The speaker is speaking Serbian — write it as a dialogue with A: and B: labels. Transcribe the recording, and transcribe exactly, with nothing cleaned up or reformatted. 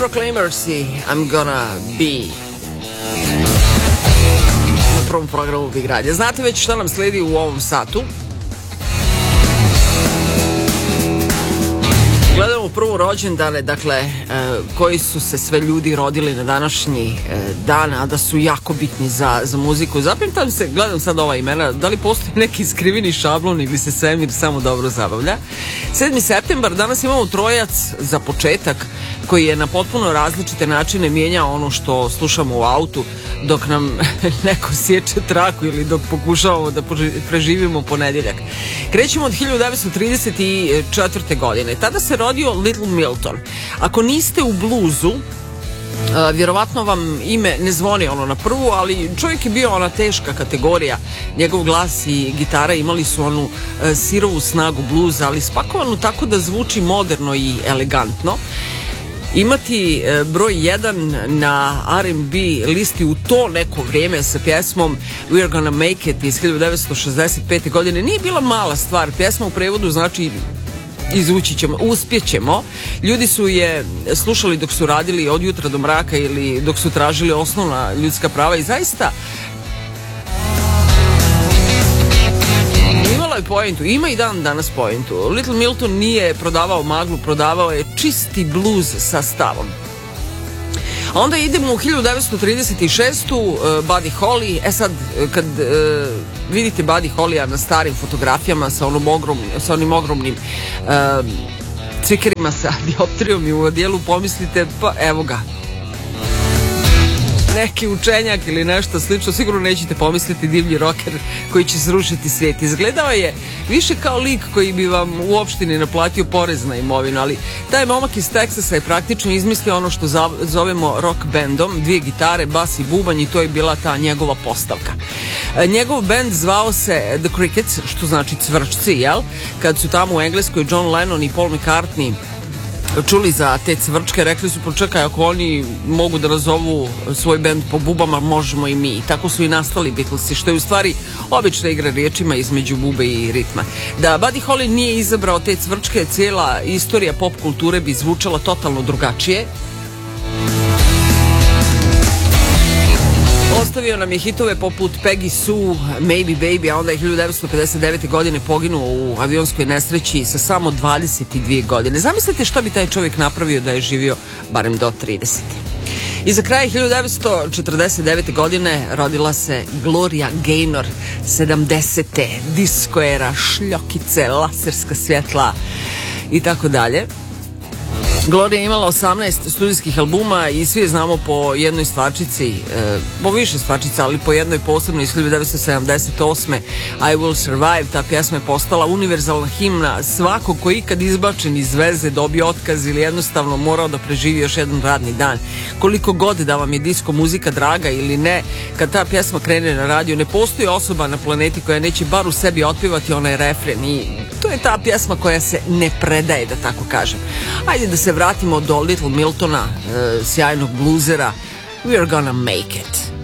A: Proclaimers i I'm gonna be na prvom programu Big Radio. Znate već šta nam sledi u ovom satu. Gledamo prvo rođendane, dakle, e, koji su se sve ljudi rodili na današnji e, dan, a da su jako bitni za, za muziku. Zapitam se, gledam sad ova imena, da li postoji neki skriveni šablon ili se svemir samo dobro zabavlja. sedmi septembar, danas imamo trojac za početak, koji je na potpuno različite načine mijenjao ono što slušamo u autu dok nam neko sječe traku ili dok pokušavamo da preživimo ponedeljak. Krećemo od hiljadu devetsto trideset četvrte. godine. Tada se rodio Little Milton. Ako niste u bluzu, Uh, vjerovatno vam ime ne zvoni ono na prvu, ali čovjek je bio ona teška kategorija. Njegov glas i gitara imali su onu uh, sirovu snagu bluza, ali spakovanu tako da zvuči moderno i elegantno. Imati uh, broj jedan na R and B listi u to neko vrijeme sa pjesmom We're Gonna Make It iz hiljadu devetsto šezdeset pete. godine nije bila mala stvar. Pjesma u prevodu znači izvući ćemo, uspjećemo. Ljudi su je slušali dok su radili od jutra do mraka ili dok su tražili osnovna ljudska prava i zaista imala je pointu, ima i dan danas pointu. Little Milton nije prodavao maglu, prodavao je čisti blues sa stavom. A onda idemo u hiljadu devetsto trideset šestu. Uh, Buddy Holly. E sad, kad uh, vidite Buddy Hollya na starim fotografijama sa, onom ogrom, sa onim ogromnim uh, cvikerima sa dioptrijom i u odijelu, pomislite, pa evo ga, neki učenjak ili nešto slično, sigurno nećete pomisliti divlji rocker koji će srušiti svijet. Izgledao je više kao lik koji bi vam u opštini naplatio porez na imovinu, ali taj momak iz Teksasa je praktično izmislio ono što zovemo rock bandom, dvije gitare, bas i bubanj, i to je bila ta njegova postavka. Njegov band zvao se The Crickets, što znači cvrčci, jel? Kad su tamo u Engleskoj John Lennon i Paul McCartney čuli za te cvrčke, rekli su, počekaj, ako oni mogu da nazovu svoj bend po bubama, možemo i mi. I tako su i nastali Beatlesi, što je u stvari obična igra riječima između bube i ritma. Da Buddy Holly nije izabrao te cvrčke, cijela istorija pop kulture bi zvučala totalno drugačije. Ostavio nam je hitove poput Peggy Sue, Maybe Baby, a onda je hiljadu devetsto pedeset devete. godine poginuo u avionskoj nesreći sa samo dvadeset dvije godine. Zamislite šta bi taj čovjek napravio da je živio barem do tridesete. I za kraj hiljadu devetsto četrdeset devete. godine rodila se Gloria Gaynor, sedamdesete. Disko era, šljokice, laserska svjetla i tako dalje. Gloria je imala osamnaest studijskih albuma i svi je znamo po jednoj stvarčici, e, po više stvarčica, ali po jednoj posebno iz hiljadu devetsto sedamdeset osme. I Will Survive. Ta pjesma je postala univerzalna himna. Svako ko ikad izbačen iz veze, dobio otkaz ili jednostavno morao da preživi još jedan radni dan. Koliko god da vam je disko muzika draga ili ne, kad ta pjesma krene na radio, ne postoji osoba na planeti koja neće bar u sebi otpivati onaj refren, i to je ta pjesma koja se ne predaje, da tako kažem. Ajde da se vratimo do Little Miltona, uh, sjajnog bluzera. We're gonna make it.